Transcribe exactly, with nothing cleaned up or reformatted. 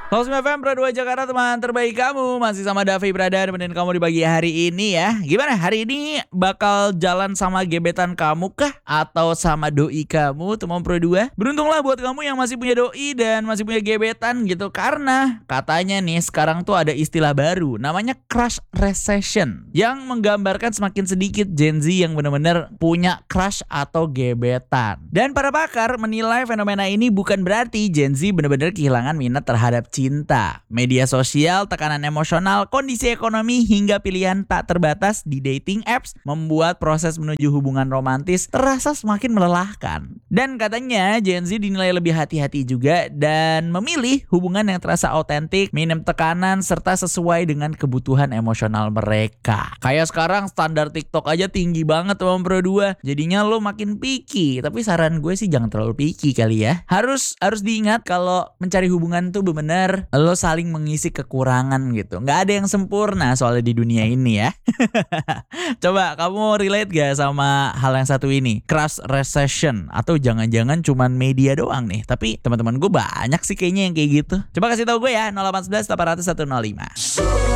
seratus sembilan F M Pro dua Jakarta, teman terbaik kamu. Masih sama Davi Prada nemenin kamu di pagi hari ini ya. Gimana hari ini bakal jalan sama gebetan kamu kah? Atau sama doi kamu teman Pro dua? Beruntunglah buat kamu yang masih punya doi dan masih punya gebetan gitu. Karena katanya nih sekarang tuh ada istilah baru namanya crush recession, yang menggambarkan semakin sedikit Gen Z yang benar-benar punya crush atau gebetan. Dan para pakar menilai fenomena ini bukan berarti Gen Z benar-benar kehilangan minat terhadap cinta. Media sosial, tekanan emosional, kondisi ekonomi, hingga pilihan tak terbatas di dating apps membuat proses menuju hubungan romantis terasa semakin melelahkan. Dan katanya Gen Z dinilai lebih hati-hati juga dan memilih hubungan yang terasa autentik, minim tekanan, serta sesuai dengan kebutuhan emosional mereka. Kayak sekarang standar TikTok aja tinggi banget teman Pro dua. Jadinya lo makin picky. Tapi saran gue sih jangan terlalu picky kali ya. Harus harus diingat kalau mencari hubungan tuh bener lo saling mengisi kekurangan gitu. Nggak ada yang sempurna soalnya di dunia ini ya. Coba kamu relate gak sama hal yang satu ini? Crush recession. Atau jangan-jangan cuman media doang nih. Tapi teman-teman gue banyak sih kayaknya yang kayak gitu. Coba kasih tahu gue ya. nol delapan satu satu delapan nol nol satu nol lima.